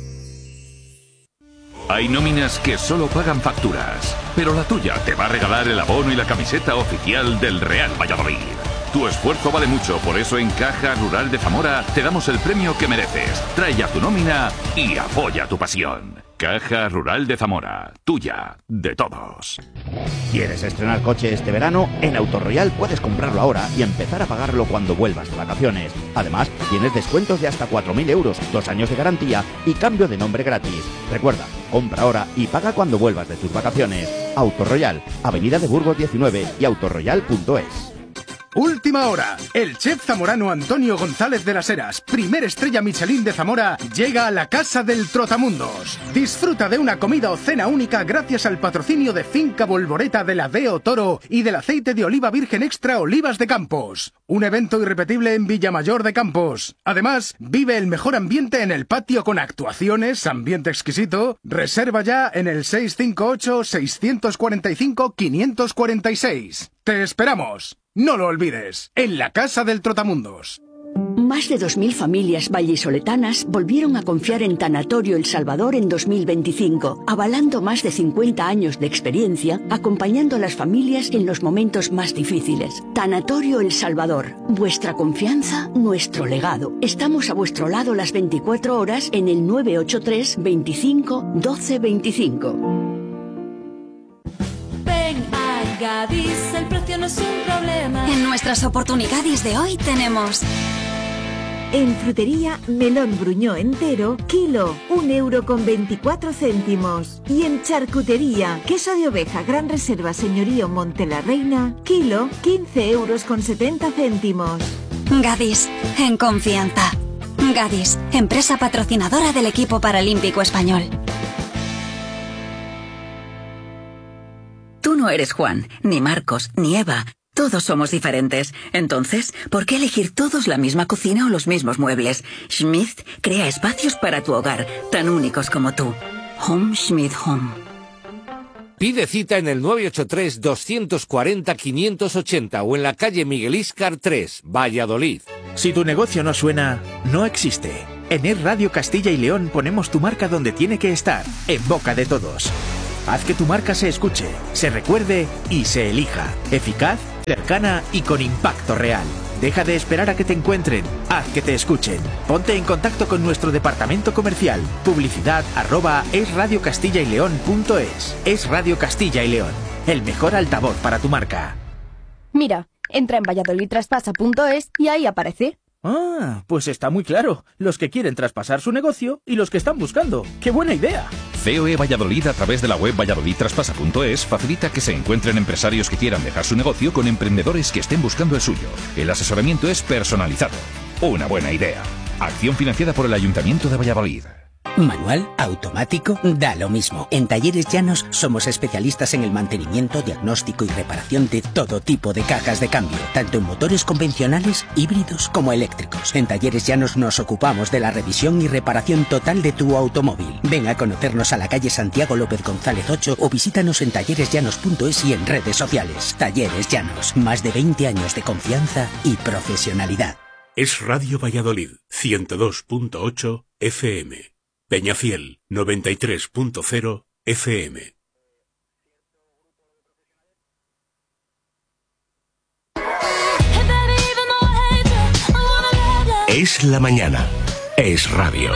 I: Hay nóminas que solo pagan facturas, pero la tuya te va a regalar el abono y la camiseta oficial del Real Valladolid. Tu esfuerzo vale mucho, por eso en Caja Rural de Zamora te damos el premio que mereces. Trae ya tu nómina y apoya tu pasión. Caja Rural de Zamora, tuya, de todos.
J: ¿Quieres estrenar coche este verano? En Autoroyal puedes comprarlo ahora y empezar a pagarlo cuando vuelvas de vacaciones. Además, tienes descuentos de hasta cuatro mil euros, dos años de garantía y cambio de nombre gratis. Recuerda, compra ahora y paga cuando vuelvas de tus vacaciones. Autoroyal, Avenida de Burgos diecinueve y autoroyal punto es.
K: Última hora. El chef zamorano Antonio González de las Heras, primer estrella Michelin de Zamora, llega a la Casa del Trotamundos. Disfruta de una comida o cena única gracias al patrocinio de Finca Bolboreta de la Deo Toro y del aceite de oliva virgen extra Olivas de Campos. Un evento irrepetible en Villamayor de Campos. Además, vive el mejor ambiente en el patio con actuaciones, ambiente exquisito. Reserva ya en el seis cinco ocho, seis cuatro cinco, cinco cuatro seis. ¡Te esperamos! No lo olvides, en la Casa del Trotamundos.
L: Más de dos mil familias vallisoletanas volvieron a confiar en Tanatorio El Salvador en dos mil veinticinco, avalando más de cincuenta años de experiencia, acompañando a las familias en los momentos más difíciles. Tanatorio El Salvador, vuestra confianza, nuestro legado. Estamos a vuestro lado las veinticuatro horas en el nueve ocho tres, veinticinco, doce veinticinco.
M: Ven a Gadis, el precio no es un problema.
N: En nuestras oportunidades de hoy tenemos...
O: En frutería, melón bruñó entero, kilo, un euro con veinticuatro céntimos. Y en charcutería, queso de oveja Gran Reserva Señorío Monte la Reina, kilo, quince euros con setenta céntimos.
N: Gadis, en confianza. Gadis, empresa patrocinadora del equipo paralímpico español.
P: Tú no eres Juan, ni Marcos, ni Eva. Todos somos diferentes. Entonces, ¿por qué elegir todos la misma cocina o los mismos muebles? Schmidt crea espacios para tu hogar, tan únicos como tú. Home Schmidt Home.
Q: Pide cita en el nueve ocho tres, dos cuatro cero, cinco ocho cero o en la calle Miguel Íscar tres, Valladolid.
R: Si tu negocio no suena, no existe. En Es Radio Castilla y León ponemos tu marca donde tiene que estar, en boca de todos. Haz que tu marca se escuche, se recuerde y se elija. Eficaz, cercana y con impacto real. Deja de esperar a que te encuentren, haz que te escuchen. Ponte en contacto con nuestro departamento comercial. Publicidad arroba esradiocastillaileón.es. Es Radio Castilla y León, el mejor altavoz para tu marca.
S: Mira, entra en valladolid traspasa punto es y ahí aparece.
R: Ah, pues está muy claro. Los que quieren traspasar su negocio y los que están buscando. ¡Qué buena idea!
T: C O E Valladolid, a través de la web valladolid traspasa punto es, facilita que se encuentren empresarios que quieran dejar su negocio con emprendedores que estén buscando el suyo. El asesoramiento es personalizado. Una buena idea. Acción financiada por el Ayuntamiento de Valladolid.
U: Manual, automático, da lo mismo. En Talleres Llanos somos especialistas en el mantenimiento, diagnóstico y reparación de todo tipo de cajas de cambio, tanto en motores convencionales, híbridos como eléctricos. En Talleres Llanos nos ocupamos de la revisión y reparación total de tu automóvil. Ven a conocernos a la calle Santiago López González ocho o visítanos en talleres llanos punto es y en redes sociales. Talleres Llanos, más de veinte años de confianza y profesionalidad.
A: Es Radio Valladolid, ciento dos punto ocho F M. Peñafiel, noventa y tres punto cero F M. Es la mañana. Es radio.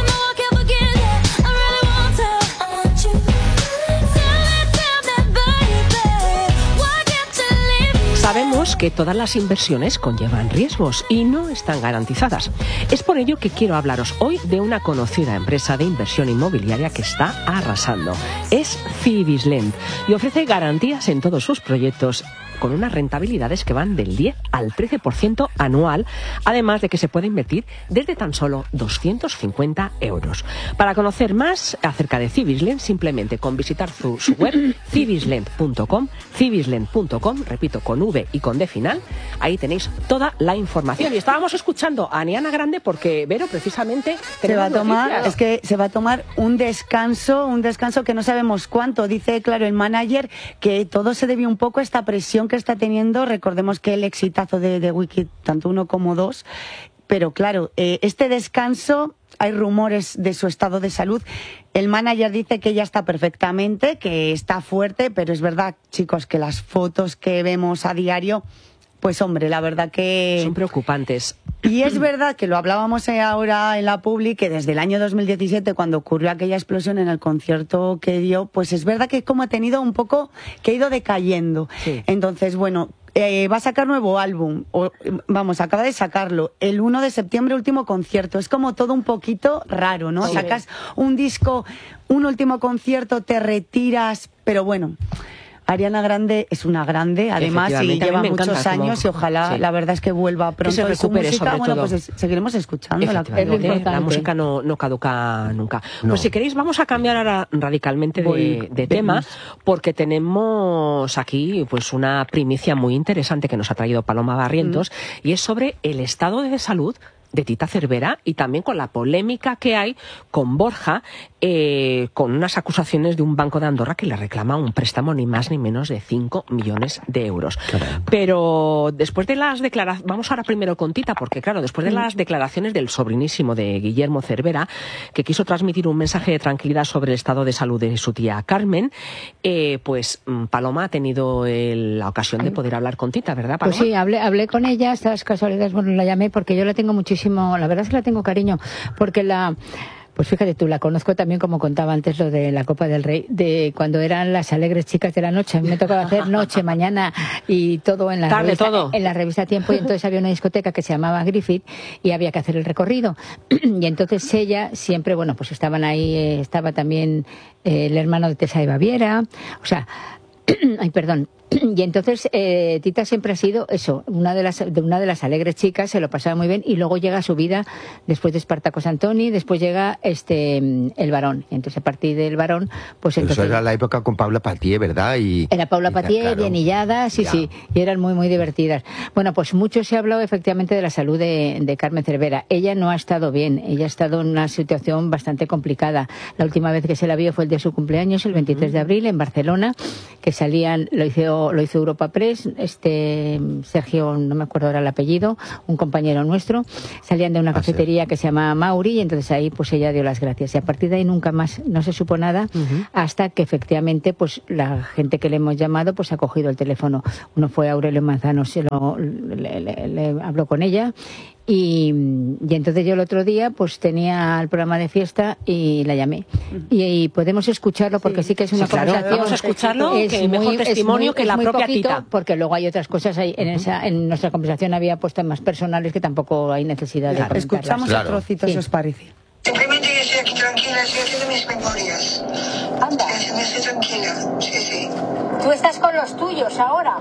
C: Sabemos que todas las inversiones conllevan riesgos y no están garantizadas. Es por ello que quiero hablaros hoy de una conocida empresa de inversión inmobiliaria que está arrasando. Es Cibislend y ofrece garantías en todos sus proyectos con unas rentabilidades que van del diez al trece por ciento anual, además de que se puede invertir desde tan solo doscientos cincuenta euros. Para conocer más acerca de Cibislend, simplemente con visitar su, su web cibislend punto com, cibislend punto com, repito, con V y con D final, ahí tenéis toda la información. Y estábamos escuchando a Aniana Grande porque, Vero, precisamente
G: se va a tomar, noticias. Es que se va a tomar un descanso, un descanso que no sabemos cuánto. Dice, claro, el manager que todo se debió un poco a esta presión que está teniendo. Recordemos que el exitazo de, de Wiki, tanto uno como dos, pero claro, eh, este descanso, hay rumores de su estado de salud. El manager dice que ya está perfectamente, que está fuerte, pero es verdad, chicos, que las fotos que vemos a diario, pues hombre, la verdad que...
C: son preocupantes.
G: Y es verdad que lo hablábamos ahora en la Publi, que desde el año dos mil diecisiete, cuando ocurrió aquella explosión en el concierto que dio, pues es verdad que como ha tenido un poco, que ha ido decayendo. Sí. Entonces, bueno, eh, va a sacar nuevo álbum, o, vamos, acaba de sacarlo, el uno de septiembre, último concierto. Es como todo un poquito raro, ¿no? Sí. Sacas un disco, un último concierto, te retiras, pero bueno... Ariana Grande es una grande, además, y lleva muchos años como... y ojalá, sí. La verdad es que vuelva pronto.
C: Que se recupere,
G: su música,
C: sobre
G: bueno,
C: todo.
G: Pues es, seguiremos escuchándola.
C: La música no, no caduca nunca. No. Pues si queréis vamos a cambiar ahora radicalmente de, de tema, porque tenemos aquí pues una primicia muy interesante que nos ha traído Paloma Barrientos, mm. y es sobre el estado de salud de Tita Cervera y también con la polémica que hay con Borja, eh, con unas acusaciones de un banco de Andorra que le reclama un préstamo ni más ni menos de cinco millones de euros. Caramba. Pero después de las declaraciones, vamos ahora primero con Tita, porque claro, después de las declaraciones del sobrinísimo de Guillermo Cervera, que quiso transmitir un mensaje de tranquilidad sobre el estado de salud de su tía Carmen, eh, pues Paloma ha tenido el, la ocasión de poder hablar con Tita, ¿verdad, Paloma?
D: Pues sí, hablé, hablé con ella, estas casualidades, bueno, la llamé porque yo la tengo muchísimo, la verdad es que la tengo cariño, porque la... Pues fíjate tú, la conozco también, como contaba antes lo de la Copa del Rey, de cuando eran las alegres chicas de la noche. A mí me tocaba hacer noche, mañana y todo en la
C: Tarde,
D: revista,
C: todo.
D: en la revista Tiempo, y entonces había una discoteca que se llamaba Griffith y había que hacer el recorrido. Y entonces ella siempre, bueno, pues estaban ahí, eh, estaba también eh, el hermano de Tessa de Baviera, o sea, ay, perdón. Y entonces eh, Tita siempre ha sido eso, una de las de una de las alegres chicas, se lo pasaba muy bien, y luego llega su vida después de Espartacos Antoni, después llega este el Varón. Entonces a partir del Varón, pues entonces
F: eso era la época con Paula Patié, ¿verdad? Y
D: era Paula
F: y,
D: Patié,
F: claro,
D: bien hillada, sí,
F: ya.
D: sí, y eran muy muy divertidas. Bueno, pues mucho se ha hablado efectivamente de la salud de, de Carmen Cervera. Ella no ha estado bien, ella ha estado en una situación bastante complicada. La última vez que se la vio fue el día de su cumpleaños, el veintitrés de abril, en Barcelona, que salían, lo hizo lo hizo Europa Press, este Sergio, no me acuerdo ahora el apellido, un compañero nuestro, salían de una cafetería que se llama Mauri, y entonces ahí pues ella dio las gracias, y a partir de ahí nunca más no se supo nada, uh-huh. hasta que efectivamente pues la gente que le hemos llamado pues ha cogido el teléfono. Uno fue Aurelio Manzano, se lo le, le, le habló con ella. Y, y entonces yo el otro día pues tenía el programa de fiesta y la llamé. Y, y podemos escucharlo porque sí, sí que es una
C: sí, claro,
D: conversación.
C: vamos a escucharlo,
D: es
C: que
D: muy,
C: mejor testimonio
D: muy,
C: que la propia
D: poquito,
C: Tita.
D: Porque luego hay otras cosas ahí en, uh-huh. esa, en nuestra conversación había puestos más personales que tampoco hay necesidad
G: claro.
D: de
G: escuchamos
F: claro.
G: a trocitos, si os parece.
B: Simplemente yo estoy aquí tranquila, estoy haciendo mis memorias.
D: Anda.
B: Estoy, estoy tranquila, sí, sí.
D: ¿Tú estás con los tuyos ahora?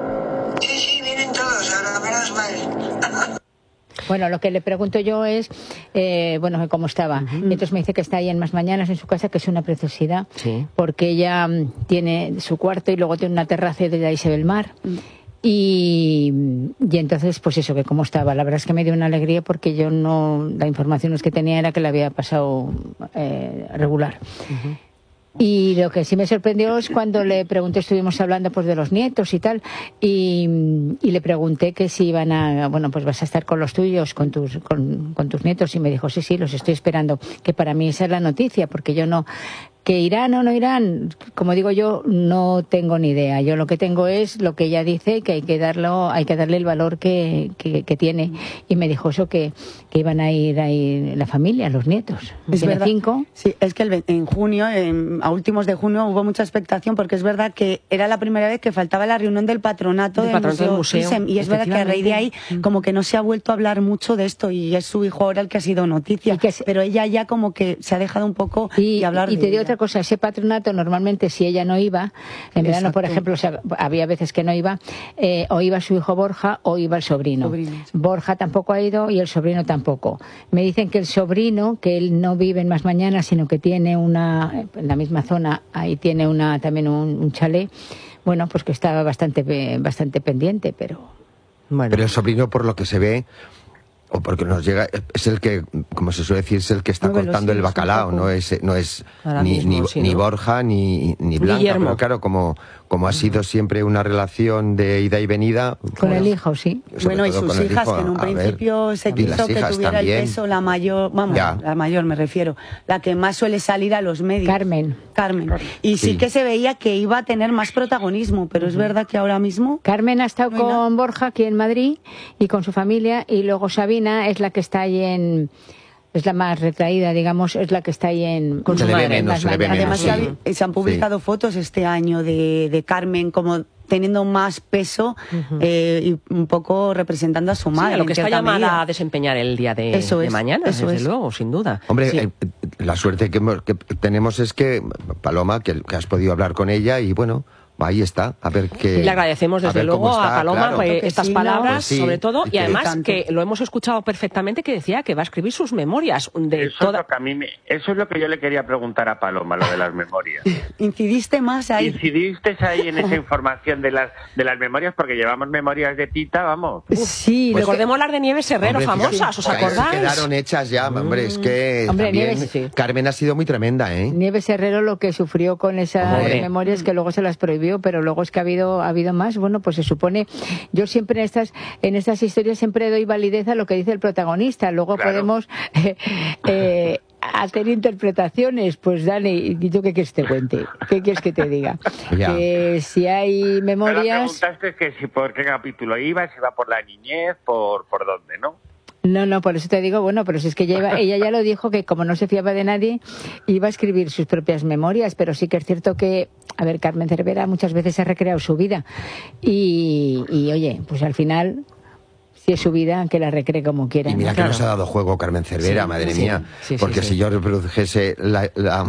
B: Sí, sí, vienen todos ahora, menos mal.
D: Bueno, lo que le pregunto yo es, eh, bueno, cómo estaba. Uh-huh. Y entonces me dice que está ahí en Más Mañanas, en su casa, que es una preciosidad, sí. porque ella um, tiene su cuarto y luego tiene una terraza y desde ahí se ve el mar. Uh-huh. Y, y entonces, pues eso, que cómo estaba. La verdad es que me dio una alegría porque yo no, la información que tenía era que le había pasado eh, regular. Uh-huh. Y lo que sí me sorprendió es cuando le pregunté, estuvimos hablando pues de los nietos y tal, y, y le pregunté que si iban a, bueno, pues vas a estar con los tuyos, con tus, con, con tus nietos, y me dijo, sí, sí, los estoy esperando, que para mí esa es la noticia, porque yo no... Que irán o no irán, como digo yo, no tengo ni idea. Yo lo que tengo es lo que ella dice, que hay que darlo, hay que darle el valor que, que, que tiene. Y me dijo eso, que, que iban a ir ahí la familia, los nietos.
G: Es
D: tiene
G: verdad.
D: Cinco.
G: Sí, es que el, en junio, en, a últimos de junio, hubo mucha expectación, porque es verdad que era la primera vez que faltaba la reunión del patronato, del,
C: patronato
G: museo,
C: del museo.
G: Y es verdad que a raíz de ahí, como que no se ha vuelto a hablar mucho de esto, y es su hijo ahora el que ha sido noticia. Que se... Pero ella ya como que se ha dejado un poco
D: y,
G: de hablar
D: y
G: de
D: te digo
G: ella.
D: Otra cosa, ese patronato normalmente, si ella no iba, en verano,
G: Exacto.
D: por ejemplo, o sea, había veces que no iba, eh, o iba su hijo Borja o iba el sobrino. sobrino sí. Borja tampoco ha ido y el sobrino tampoco. Me dicen que el sobrino, que él no vive en Más Mañana, sino que tiene una, en la misma zona, ahí tiene una también un, un chalet, bueno, pues que estaba bastante, bastante pendiente, pero...
F: Bueno. Pero el sobrino, por lo que se ve, o porque nos llega, es el que, como se suele decir, es el que está
G: Muévelo,
F: cortando
G: sí,
F: el bacalao, no es, no es ni,
C: mismo,
F: ni,
C: sí,
F: ni
C: ¿no?
F: Borja ni, ni Blanca,
C: Guillermo.
F: pero claro, como, como ha sido siempre una relación de ida y venida.
D: Con pues, el hijo, sí.
G: Bueno, y sus hijas, hijo, que en un principio ver, se quiso que tuviera también. El peso, la mayor, vamos, ya. la mayor me refiero, la que más suele salir a los medios.
D: Carmen.
G: Carmen. Y sí, sí que se veía que iba a tener más protagonismo, pero uh-huh. es verdad que ahora mismo...
D: Carmen ha estado no con Borja aquí en Madrid y con su familia, y luego Sabina es la que está ahí en... Es la más retraída, digamos, es la que está ahí en...
F: Con se, le ve menos, se le ve
G: Además,
F: menos.
G: Sí. se han publicado sí. fotos este año de, de Carmen como teniendo más peso uh-huh. eh, y un poco representando a su madre.
C: Sí, a lo que está llamada medida. a desempeñar el día de,
G: eso
C: de
G: es,
C: mañana,
G: eso
C: desde
G: es.
C: luego, sin duda.
F: Hombre,
C: sí.
F: eh, la suerte que, que tenemos es que, Paloma, que, que has podido hablar con ella y bueno, ahí está, a ver qué...
C: Le agradecemos desde luego
F: está,
C: a Paloma
F: claro.
C: pues, estas
G: sí,
C: palabras,
F: Pues sí,
C: sobre todo,
F: y
C: y,
F: que-
C: además
G: tanto.
C: que lo hemos escuchado perfectamente, que decía que va a escribir sus memorias de
E: Eso,
C: toda...
E: es lo que a mí me- eso es lo que yo le quería preguntar a Paloma, lo de las memorias.
G: Incidiste más ahí.
E: ¿Incidiste ahí en esa información de las de las memorias? Porque llevamos memorias de Tita, vamos.
G: Sí,
F: Pues-
C: Recordemos las de Nieves Herrero,
F: Hombre, fíjate,
C: famosas, ¿os
F: que ahí se
C: acordáis?
F: quedaron hechas ya, hombre, es que
D: Hombre,
F: también
D: Nieves, sí.
F: Carmen ha sido muy tremenda, ¿eh?
D: Nieves Herrero lo que sufrió con esas
F: Hombre.
D: memorias que luego se las prohibió, pero luego es que ha habido ha habido más. Bueno, pues se supone, yo siempre en estas en estas historias siempre doy validez a lo que dice el protagonista. Luego
E: Claro.
D: podemos eh, eh, hacer interpretaciones. Pues Dani, ¿y tú qué quieres que te cuente? ¿Qué quieres que te diga?
F: Ya.
D: Que si hay
E: Me
D: memorias...
E: preguntaste que si por qué capítulo iba, si iba por la niñez, por por dónde, ¿no?
D: No, no, por eso te digo, bueno, pero si es que ella, iba- ella ya lo dijo, que como no se fiaba de nadie, iba a escribir sus propias memorias, pero sí que es cierto que, a ver, Carmen Cervera muchas veces ha recreado su vida y, y oye, pues al final, si es su vida, que la recree como quiera.
F: Y mira
D: ¿no?
F: que nos ha dado juego Carmen Cervera,
D: Sí,
F: madre
D: sí,
F: mía.
D: sí, sí,
F: porque
D: sí.
F: si yo reprodujese la, la,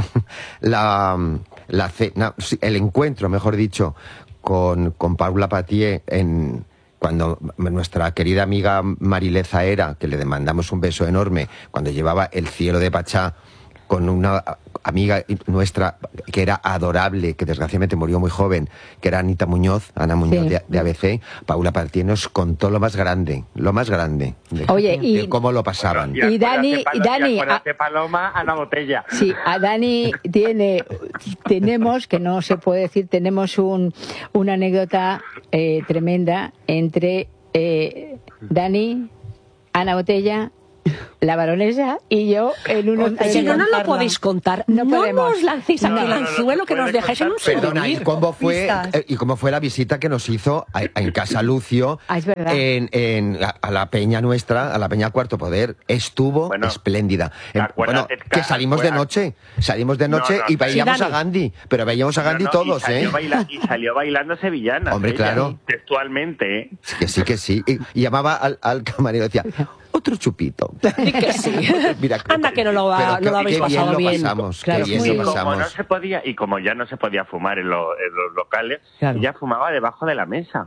F: la, la ce- no, sí, el encuentro, mejor dicho, con, con Paula Patié en cuando nuestra querida amiga Marileza era, que le demandamos un beso enorme, cuando llevaba El cielo de Pachá con una amiga nuestra que era adorable, que desgraciadamente murió muy joven, que era Anita Muñoz, Ana Muñoz
D: Sí.
F: de, de A B C, Paula Patié nos contó lo más grande, lo más grande, de,
D: Oye, y-
F: de cómo lo pasaban.
D: Y Dani-
E: acuérdate,
D: y Dani,
E: y acuérdate, Paloma, Ana Botella.
D: Sí, a Dani tiene, tenemos, que no se puede decir, tenemos un, una anécdota eh, tremenda entre eh, Dani, Ana Botella, la baronesa y yo en un hotel.
C: Si no, no lo podéis contar.
D: No
C: No,
D: podemos.
C: nos lancéis aquí
D: No,
C: el
D: no, no, no
C: anzuelo que nos dejáis en un
F: Perdona, ¿y
C: souvenir.
F: cómo fue
G: Pistas.
F: eh, y cómo fue la visita que nos hizo a- a- en Casa Lucio
D: Ah, es verdad.
F: en, en la, a la peña nuestra, a la peña Cuarto Poder? Estuvo
E: Bueno,
F: espléndida. En- bueno,
E: acuérdate,
F: que salimos de
E: acuérdate.
F: noche, salimos de
E: No,
F: noche
E: no,
F: y veíamos
C: sí,
F: a
C: Dani.
F: Gandhi, pero veíamos a Gandhi
E: No, no,
F: todos,
E: y salió
F: ¿eh?
E: baila- y salió bailando sevillana.
F: Hombre, claro.
E: Textualmente, ¿eh?
F: Que sí, que sí. Y, y llamaba al, al camarero y decía, otro chupito.
C: Y que sí.
F: Mira,
C: Anda que no lo, va-
F: pero
C: no
F: qué-
C: lo habéis
F: qué bien
C: pasado
F: lo
C: bien.
F: pasamos,
C: Claro,
F: qué bien
C: muy
F: lo
C: bien.
E: Como no
F: pasamos.
E: se podía, y como ya no se podía fumar en, lo- en los locales,
C: Claro.
E: ella fumaba debajo de la mesa.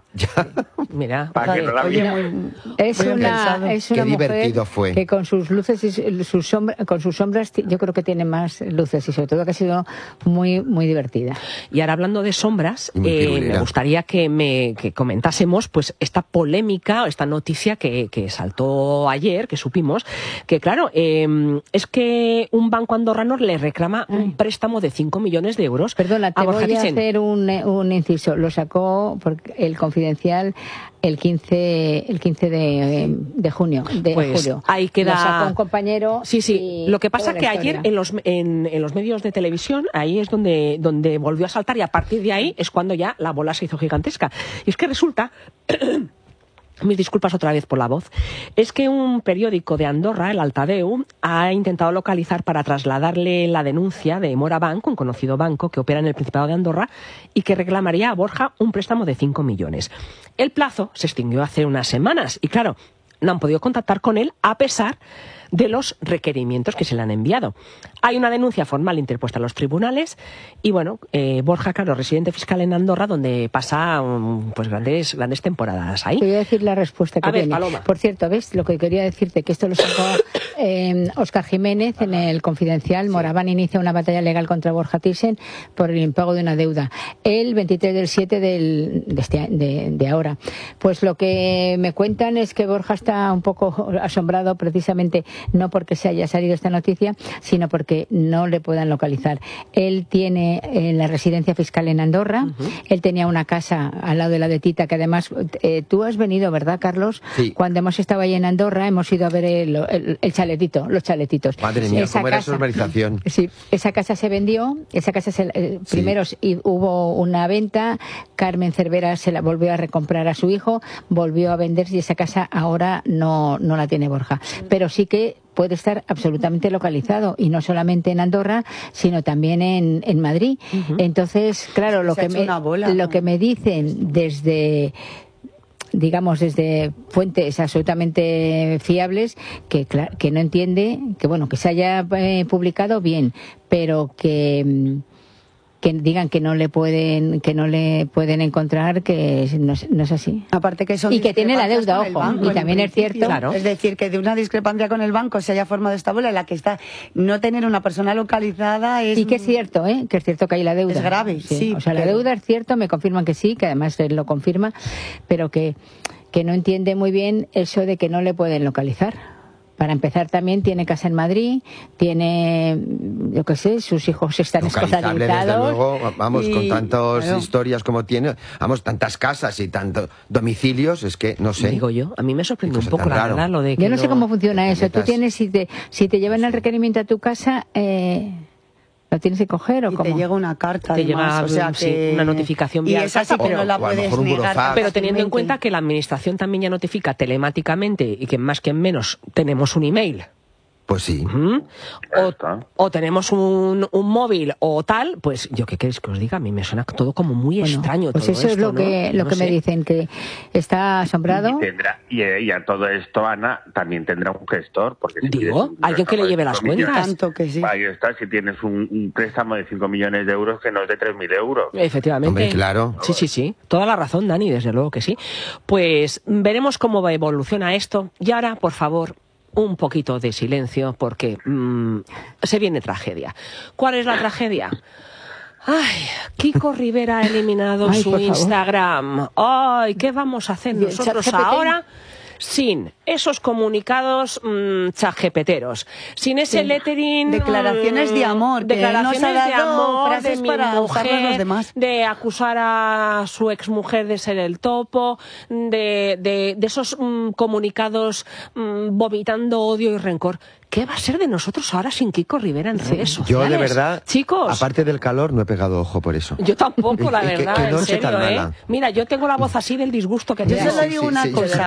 C: Mira,
E: Para que no la
G: Oye,
E: viera.
G: muy-
D: Es
G: muy
D: una,
G: pensado.
D: es
F: Qué
D: una mujer
F: divertido fue.
D: que con sus luces y sus sombras, con sus sombras, ti- yo creo que tiene más luces y sobre todo que ha sido muy, muy divertida.
C: y ahora hablando de sombras,
F: Y muy
C: eh,
F: pirulera.
C: me gustaría que me que comentásemos pues esta polémica, esta noticia que, que saltó ayer, que supimos, que claro, eh, es que un banco andorrano le reclama un préstamo de cinco millones de euros
D: Perdona, te
C: a Borja
D: voy a
C: Thyssen.
D: hacer un, eh, un inciso. Lo sacó porque el Confidencial el quince, el quince de, eh, de junio, de
C: Pues
D: julio.
C: ahí queda-
D: Lo sacó un compañero.
C: Sí, sí.
D: y
C: Lo que pasa
D: toda
C: que
D: la
C: ayer
D: historia.
C: en los, en, en los medios de televisión, ahí es donde, donde volvió a saltar y a partir de ahí es cuando ya la bola se hizo gigantesca. Y es que resulta... Mis disculpas otra vez por la voz. Es que un periódico de Andorra, el Altadeu, ha intentado localizar para trasladarle la denuncia de Mora Bank, un conocido banco que opera en el Principado de Andorra y que reclamaría a Borja un préstamo de cinco millones. El plazo se extinguió hace unas semanas y, claro, no han podido contactar con él a pesar de los requerimientos que se le han enviado. Hay una denuncia formal interpuesta en los tribunales y, bueno, eh, Borja, claro, residente fiscal en Andorra, donde pasa um, pues grandes grandes temporadas ahí.
D: Te voy a decir la respuesta que
C: A ver,
D: tiene.
C: Paloma.
D: Por cierto, ¿ves? Lo que quería decirte, que esto lo sacó eh, Óscar Jiménez en el Confidencial. Moraván inicia una batalla legal contra Borja Thyssen por el impago de una deuda. El veintitrés del siete del, de, este, a- de, de ahora. Pues lo que me cuentan es que Borja está un poco asombrado precisamente no porque se haya salido esta noticia, sino porque no le puedan localizar. Él tiene eh, la residencia fiscal en Andorra. Uh-huh. Él tenía una casa al lado de la de Tita, que además eh, tú has venido, ¿verdad, Carlos?
F: Sí.
D: Cuando hemos estado ahí en Andorra, hemos ido a ver el, el, el chaletito, los chaletitos.
F: Madre mía,
D: Esa
F: cómo era
D: casa-
F: su urbanización.
D: Sí, esa casa se vendió, esa casa se, eh,
F: Sí.
D: primero y hubo una venta, Carmen Cervera se la volvió a recomprar a su hijo, volvió a venderse y esa casa ahora no, no la tiene Borja. Pero sí que puede estar absolutamente localizado y no solamente en Andorra, sino también en, en Madrid. Uh-huh. Entonces, claro, lo
G: Se ha
D: que,
G: hecho
D: me,
G: una bola,
D: lo
G: ¿no?
D: que me dicen desde digamos desde fuentes absolutamente fiables que que no entiende que bueno que se haya eh, publicado bien, pero que que digan que no le pueden que no le pueden encontrar, que no es, no es así.
G: Aparte que son
D: y que tiene la deuda,
G: con el
D: ojo,
G: banco,
D: y también es cierto,
G: claro. Es decir, que de una discrepancia con el banco se haya formado esta bola en la que está no tener una persona localizada es...
D: Y que es cierto, ¿eh? Que es cierto que hay la deuda.
G: Es grave, sí. sí
D: o sea,
G: pero...
D: la deuda es cierto, me confirman que sí, que además él lo confirma, pero que, que no entiende muy bien eso de que no le pueden localizar. Para empezar, también tiene casa en Madrid, tiene, yo qué sé, sus hijos están
F: localizable,
D: escolaarizados.
F: desde luego, vamos,
D: y,
F: con tantas
D: claro.
F: historias como tiene, vamos, tantas casas y tantos domicilios, es que no sé.
C: Digo yo, a mí me sorprende un poco, la
F: raro.
C: verdad, lo de que
D: Yo no,
C: no
D: sé cómo funciona eso.
F: metas...
D: Tú tienes, si te, si te llevan el requerimiento a tu casa, eh, ¿lo tienes que coger o
G: y
D: cómo?
G: te llega una carta,
C: te
G: además,
C: llega
G: o sea,
C: sí,
G: que...
C: una notificación vía
G: y es así que
C: pero,
G: no la puedes negar.
C: Pero teniendo en cuenta que la administración también ya notifica telemáticamente y que más que menos tenemos un email.
F: Pues sí.
C: ¿Mm? O, o tenemos un, un móvil o tal, pues yo qué queréis que os diga, a mí me suena todo como muy
D: bueno,
C: extraño.
D: Pues
C: todo
D: eso
C: esto,
D: es lo
C: ¿no?
D: que, lo
C: no
D: que
C: sé.
D: me dicen, que está asombrado.
E: Y, tendrá, y, y a todo esto, Ana, también tendrá un gestor. Porque si
C: Digo, alguien que le lleve las cuentas.
G: Tanto que sí.
E: Ahí está, si tienes un, un préstamo de cinco millones de euros que no es de tres mil euros.
C: Efectivamente.
F: Hombre, claro.
C: Sí, sí, sí. Toda la razón, Dani, desde luego que sí. Pues veremos cómo evoluciona esto. Y ahora, por favor, un poquito de silencio porque mmm, se viene tragedia. ¿Cuál es la tragedia? Ay, Kiko Rivera ha eliminado
D: Ay,
C: su Instagram. Ay, ¿qué vamos a hacer nosotros ahora sin esos comunicados mmm, chajepeteros, sin ese
G: Sí.
C: lettering,
G: Declaraciones de amor, que
C: declaraciones
G: nos ha
C: de
G: dado
C: amor,
G: frases
C: de mi
G: para usarlas
C: mujer,
G: los demás.
C: de acusar a su exmujer de ser el topo, de, de, de esos mmm, comunicados mmm, vomitando odio y rencor. ¿Qué va a ser de nosotros ahora sin Kiko Rivera en redes sociales?
F: Yo, de verdad,
C: chicos,
F: aparte del calor, no he pegado ojo por eso.
C: yo tampoco, la
F: Es que-
C: verdad,
F: qué
C: en
F: noche
C: serio,
F: tan
C: ¿eh?
F: mala.
C: Mira, yo tengo la voz así del disgusto que
G: Yo
C: tengo.
G: solo digo una
F: sí, sí,
G: cosa.